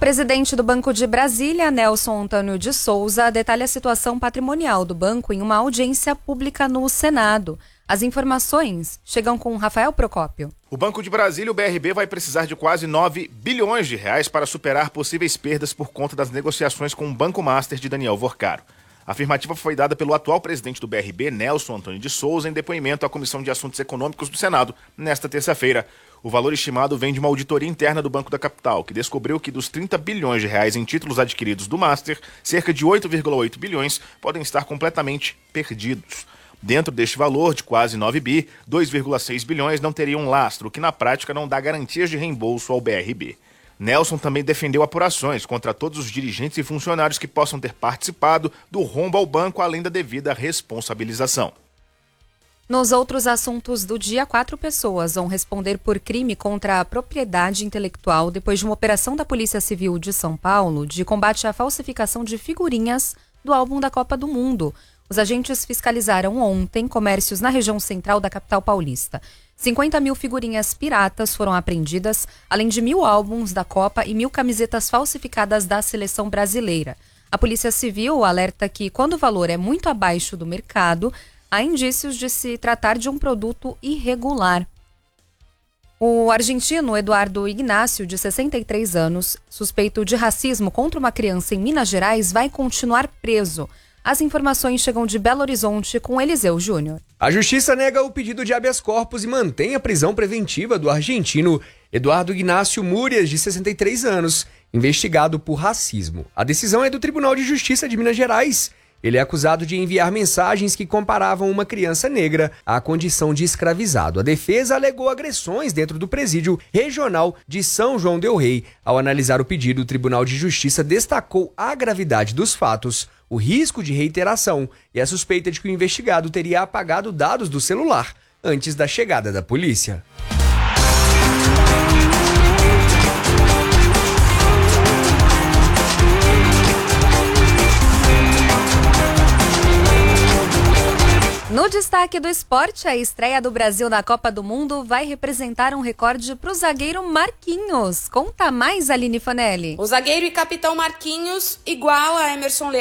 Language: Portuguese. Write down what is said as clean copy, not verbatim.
presidente do Banco de Brasília, Nelson Antônio de Souza, detalha a situação patrimonial do banco em uma audiência pública no Senado. As informações chegam com Rafael Procópio. O Banco de Brasília, o BRB, vai precisar de quase 9 bilhões de reais para superar possíveis perdas por conta das negociações com o Banco Master de Daniel Vorcaro. A afirmativa foi dada pelo atual presidente do BRB, Nelson Antônio de Souza, em depoimento à Comissão de Assuntos Econômicos do Senado, nesta terça-feira. O valor estimado vem de uma auditoria interna do Banco da Capital, que descobriu que dos 30 bilhões de reais em títulos adquiridos do Master, cerca de 8,8 bilhões podem estar completamente perdidos. Dentro deste valor, de quase 9 bi, 2,6 bilhões não teriam lastro, o que na prática não dá garantias de reembolso ao BRB. Nelson também defendeu apurações contra todos os dirigentes e funcionários que possam ter participado do rombo ao banco, além da devida responsabilização. Nos outros assuntos do dia, 4 pessoas vão responder por crime contra a propriedade intelectual depois de uma operação da Polícia Civil de São Paulo de combate à falsificação de figurinhas do álbum da Copa do Mundo. Os agentes fiscalizaram ontem comércios na região central da capital paulista. 50 mil figurinhas piratas foram apreendidas, além de 1.000 álbuns da Copa e 1.000 camisetas falsificadas da seleção brasileira. A Polícia Civil alerta que, quando o valor é muito abaixo do mercado, há indícios de se tratar de um produto irregular. O argentino Eduardo Ignácio, de 63 anos, suspeito de racismo contra uma criança em Minas Gerais, vai continuar preso. As informações chegam de Belo Horizonte com Eliseu Júnior. A justiça nega o pedido de habeas corpus e mantém a prisão preventiva do argentino Eduardo Ignácio Múrias, de 63 anos, investigado por racismo. A decisão é do Tribunal de Justiça de Minas Gerais. Ele é acusado de enviar mensagens que comparavam uma criança negra à condição de escravizado. A defesa alegou agressões dentro do presídio regional de São João del Rei. Ao analisar o pedido, o Tribunal de Justiça destacou a gravidade dos fatos, o risco de reiteração e a suspeita de que o investigado teria apagado dados do celular antes da chegada da polícia. No destaque do esporte, a estreia do Brasil na Copa do Mundo vai representar um recorde para o zagueiro Marquinhos. Conta mais, Aline Fanelli. O zagueiro e capitão Marquinhos, igual a Emerson Leão,